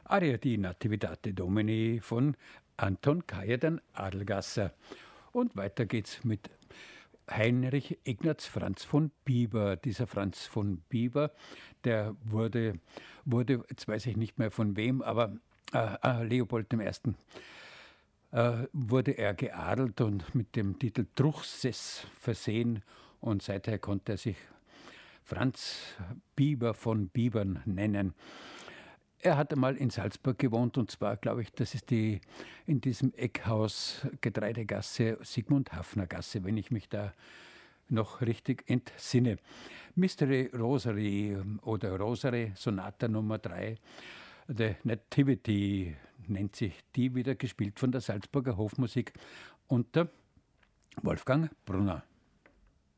Aria di Nativitate Domini von Anton Kajetan Adelgasser. Und weiter geht's mit Heinrich Ignaz Franz von Bieber. Dieser Franz von Bieber, der wurde, jetzt weiß ich nicht mehr von wem, aber Leopold I. Wurde er geadelt und mit dem Titel Truchsess versehen, und seither konnte er sich Franz Bieber von Biebern nennen. Er hat einmal in Salzburg gewohnt, und zwar, glaube ich, das ist in diesem Eckhaus Getreidegasse, Sigmund Hafner Gasse, wenn ich mich da noch richtig entsinne. Mystery Rosary oder Rosary, Sonata Nummer 3, The Nativity nennt sich die, wieder gespielt von der Salzburger Hofmusik unter Wolfgang Brunner.